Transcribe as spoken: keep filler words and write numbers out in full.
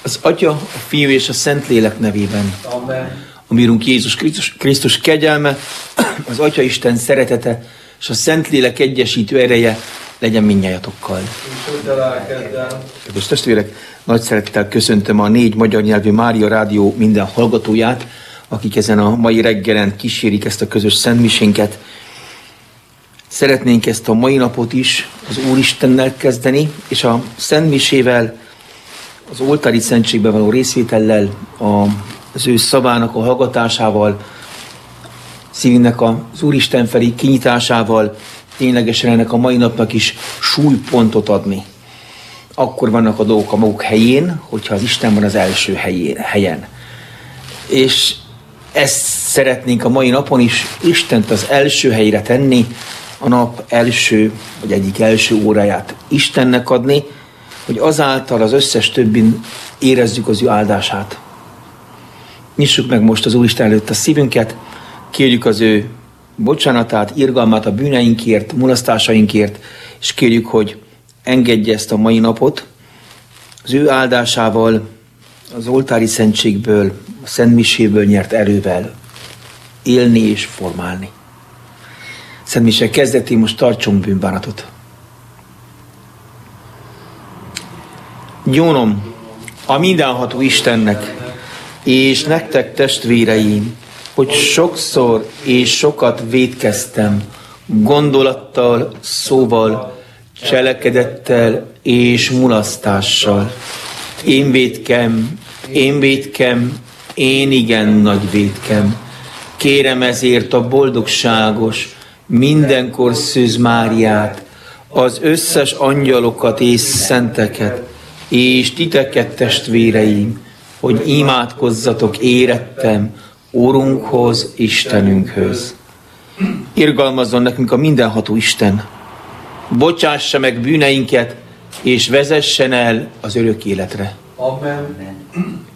Az Atya, a Fiú és a Szentlélek nevében. Amen. A mi Urunk Jézus Krisztus, Krisztus kegyelme, az Atya Isten szeretete és a Szentlélek egyesítő ereje legyen mindnyájatokkal. Kedves testvérek, nagy szeretettel köszöntöm a négy magyar nyelvű Mária Rádió minden hallgatóját, akik ezen a mai reggelen kísérik ezt a közös szentmisénket. Szeretnénk ezt a mai napot is az Úristennel kezdeni, és a szentmisével, az oltári szentségben való részvétellel, az ő szavának a hallgatásával, szívünknek az Úristen felé kinyitásával ténylegesen ennek a mai napnak is súlypontot adni. Akkor vannak a dolgok a maguk helyén, hogyha az Isten van az első helyén, helyen. És ezt szeretnénk a mai napon is Istent az első helyre tenni, a nap első, vagy egyik első óráját Istennek adni, hogy azáltal az összes többin érezzük az ő áldását. Nyissuk meg most az Úristen előtt a szívünket, kérjük az ő bocsánatát, irgalmát a bűneinkért, mulasztásainkért, és kérjük, hogy engedje ezt a mai napot az ő áldásával, az oltári szentségből, a szentmiséből nyert erővel élni és formálni. Szentmise kezdetén most tartsunk bűnbánatot. Gyónom a mindenható Istennek, és nektek testvéreim, hogy sokszor és sokat vétkeztem, gondolattal, szóval, cselekedettel és mulasztással. Én vétkem, én vétkem, én igen nagy vétkem. Kérem ezért a boldogságos, mindenkor Szűz Máriát, az összes angyalokat és szenteket, és titeket testvéreim, hogy imádkozzatok érettem Úrunkhoz, Istenünkhöz. Irgalmazzon nekünk a mindenható Isten, bocsássa meg bűneinket, és vezessen el az örök életre. Amen.